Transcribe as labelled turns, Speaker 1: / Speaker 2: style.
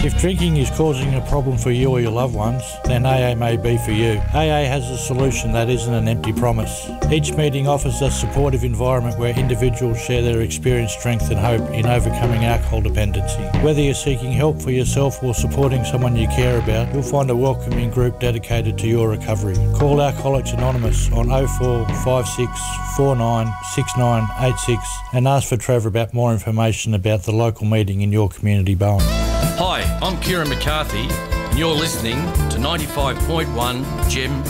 Speaker 1: If drinking is causing a problem for you or your loved ones, then AA may be for you. AA has a solution that isn't an empty promise. Each meeting offers a supportive environment where individuals share their experience, strength and hope in overcoming alcohol dependency. Whether you're seeking help for yourself or supporting someone you care about, you'll find a welcoming group dedicated to your recovery. Call Alcoholics Anonymous on 0456 49 6986 and ask for Trevor about more information about the local meeting in your community, Bowen.
Speaker 2: Hi, I'm Kieran McCarthy and you're listening to 95.1 Gem